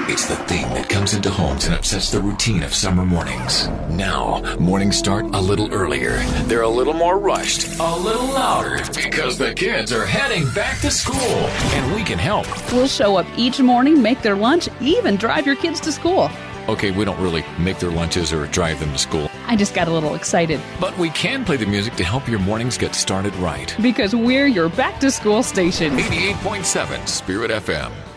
It's the thing that comes into homes and upsets the routine of summer mornings. Now, mornings start a little earlier. They're a little more rushed, a little louder, because the kids are heading back to school, and we can help. We'll show up each morning, make their lunch, even drive your kids to school. Okay, we don't really make their lunches or drive them to school. I just got a little excited. But we can play the music to help your mornings get started right. Because we're your back-to-school station. 88.7 Spirit FM.